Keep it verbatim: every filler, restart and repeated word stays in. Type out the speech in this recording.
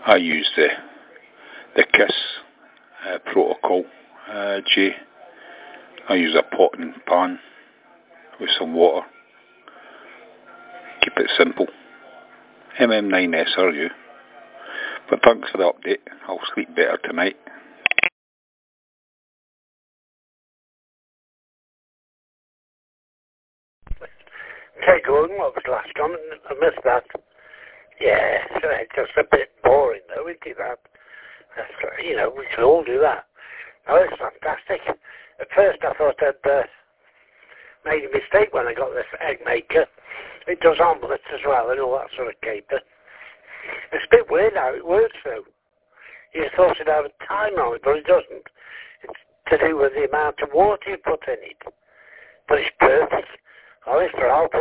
I use the the KISS uh, protocol, uh, J. I use a pot and pan with some water. Keep it simple. M M nine S R U. But thanks for the update. I'll sleep better tonight. Hey Gordon, what was the last comment? I missed that. Yeah, it's just a bit boring though, isn't it, that? That's, you know, we should all do that. Oh, it's fantastic. At first I thought I'd uh, made a mistake when I got this egg maker. It does omelettes as well and all that sort of caper. It's a bit weird how it works though. You thought it'd have a time on it, but it doesn't. It's to do with the amount of water you put in it. But it's perfect. Honest, for all